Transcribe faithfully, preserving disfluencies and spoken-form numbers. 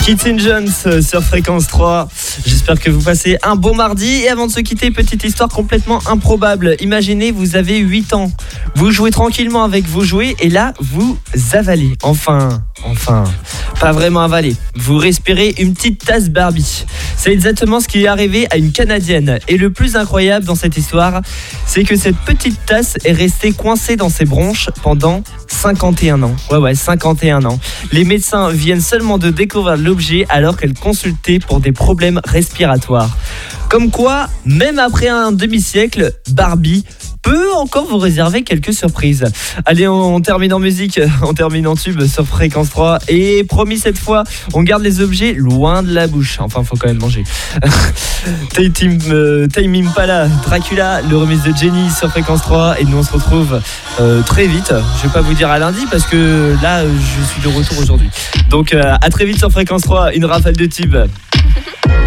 Keaton Jones sur Fréquence trois. J'espère que vous passez un bon mardi. Et avant de se quitter, petite histoire complètement improbable. Imaginez, vous avez huit ans. Vous jouez tranquillement avec vos jouets et là, vous avalez. Enfin, enfin, pas vraiment avaler. Vous respirez une petite tasse Barbie. C'est exactement ce qui est arrivé à une Canadienne. Et le plus incroyable dans cette histoire, c'est que cette petite tasse est restée coincée dans ses bronches pendant cinquante et un ans. Ouais, ouais, cinquante et un ans. Les médecins viennent seulement de découvrir l'objet alors qu'elle consultait pour des problèmes respiratoires. Comme quoi, même après un demi-siècle, Barbie peut encore vous réserver quelques surprises. Allez, on, on termine en musique, on termine en tube sur Fréquence trois. Et promis, cette fois, on garde les objets loin de la bouche. Enfin, faut quand même manger. Time euh, Impala, Dracula, le remix de Jenny sur Fréquence trois. Et nous, on se retrouve euh, très vite. Je vais pas vous dire à lundi parce que là, je suis de retour aujourd'hui. Donc, euh, à très vite sur Fréquence trois. Une rafale de tubes.